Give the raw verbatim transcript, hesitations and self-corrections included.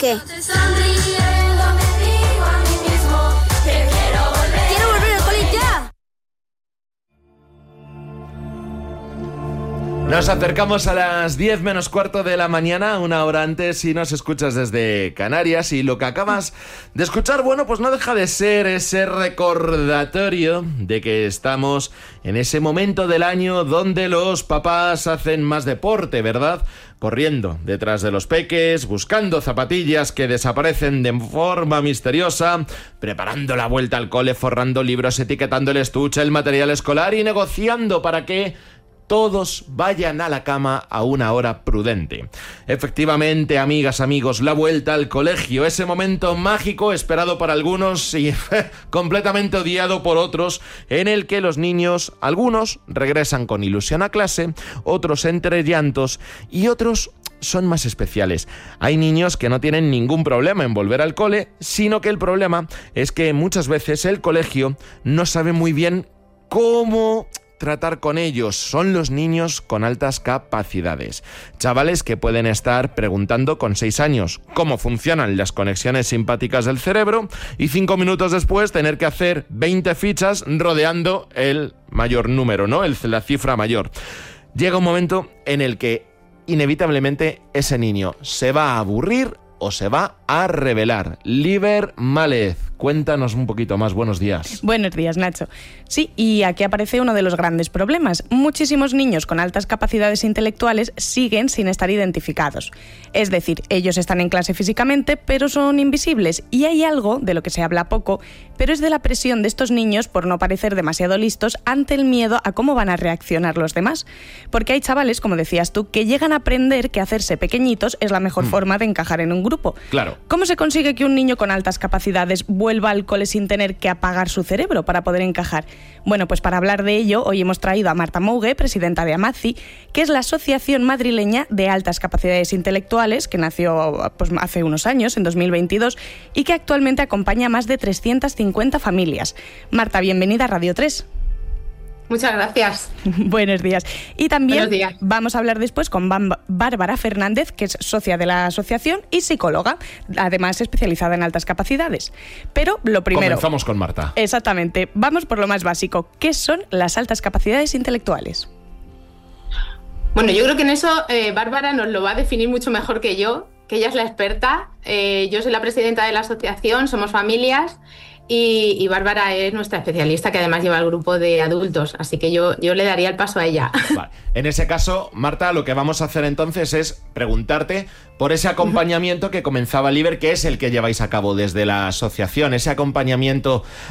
qué? ¡Quiero volver al cole ya! Nos acercamos a las diez menos cuarto de la mañana, una hora antes, si nos escuchas desde Canarias, y lo que acabas de escuchar, bueno, pues no deja de ser ese recordatorio de que estamos en ese momento del año donde los papás hacen más deporte, ¿verdad? Corriendo detrás de los peques, buscando zapatillas que desaparecen de forma misteriosa, preparando la vuelta al cole, forrando libros, etiquetando el estuche, el material escolar y negociando para que todos vayan a la cama a una hora prudente. Efectivamente, amigas, amigos, la vuelta al colegio, ese momento mágico esperado por algunos y completamente odiado por otros, en el que los niños, algunos regresan con ilusión a clase, otros entre llantos y otros son más especiales. Hay niños que no tienen ningún problema en volver al cole, sino que el problema es que muchas veces el colegio no sabe muy bien cómo tratar con ellos. Son los niños con altas capacidades. Chavales que pueden estar preguntando con seis años cómo funcionan las conexiones simpáticas del cerebro y cinco minutos después tener que hacer veinte fichas rodeando el mayor número, ¿no? El, la cifra mayor. Llega un momento en el que inevitablemente ese niño se va a aburrir o se va a rebelar. Liber Mález, cuéntanos un poquito más. Buenos días. Buenos días, Nacho. Sí, y aquí aparece uno de los grandes problemas. Muchísimos niños con altas capacidades intelectuales siguen sin estar identificados. Es decir, ellos están en clase físicamente, pero son invisibles. Y hay algo de lo que se habla poco, pero es de la presión de estos niños por no parecer demasiado listos ante el miedo a cómo van a reaccionar los demás. Porque hay chavales, como decías tú, que llegan a aprender que hacerse pequeñitos es la mejor mm. forma de encajar en un grupo. Claro. ¿Cómo se consigue que un niño con altas capacidades vuelva al cole sin tener que apagar su cerebro para poder encajar? Bueno, pues para hablar de ello, hoy hemos traído a Marta Mougue, presidenta de AMACI, que es la Asociación Madrileña de Altas Capacidades Intelectuales, que nació pues, hace unos años, en dos mil veintidós, y que actualmente acompaña a más de trescientas cincuenta familias. Marta, bienvenida a Radio tres. Muchas gracias. Buenos días. Y también días. Vamos a hablar después con Bárbara Fernández, que es socia de la asociación y psicóloga, además especializada en altas capacidades. Pero lo primero... Comenzamos con Marta. Exactamente. Vamos por lo más básico. ¿Qué son las altas capacidades intelectuales? Bueno, yo creo que en eso eh, Bárbara nos lo va a definir mucho mejor que yo, que ella es la experta. Eh, yo soy la presidenta de la asociación, somos familias. Y, y Bárbara es nuestra especialista, que además lleva el grupo de adultos, así que yo, yo le daría el paso a ella. Vale. En ese caso, Marta, lo que vamos a hacer entonces es preguntarte por ese acompañamiento que comenzaba Liber, que es el que lleváis a cabo desde la asociación, ese acompañamiento